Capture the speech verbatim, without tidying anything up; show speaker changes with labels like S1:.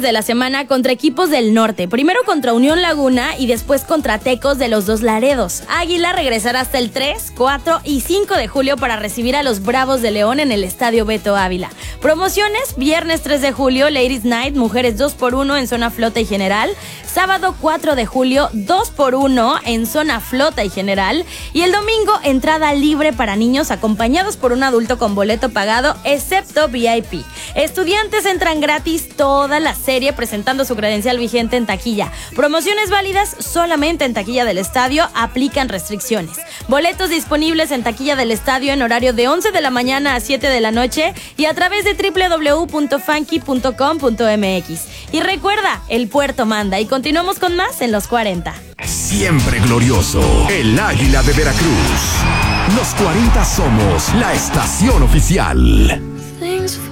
S1: de la semana contra equipos del norte. Primero contra Unión Laguna y después contra Tecos de los Dos Laredos. Águila regresará hasta el tres, cuatro y cinco de julio para recibir a los Bravos de León en el Estadio Beto Ávila. Promociones: viernes tres de julio, Ladies Night, mujeres dos por uno en zona flota y general. Sábado cuatro de julio, dos por uno en zona flota y general. Y el domingo, entrada libre para niños acompañados por un adulto con boleto pagado, excepto V I P. Estudiantes entran gratis toda la serie presentando su credencial vigente en taquilla. Promociones válidas solamente en taquilla del estadio, aplican restricciones. Boletos disponibles en taquilla del estadio en horario de once de la mañana a siete de la noche y a través de doble u doble u doble u punto funky punto com punto m x. Y recuerda, el puerto manda, y continuamos con más en los cuarenta.
S2: Siempre glorioso, el Águila de Veracruz. Los cuarenta somos la estación oficial.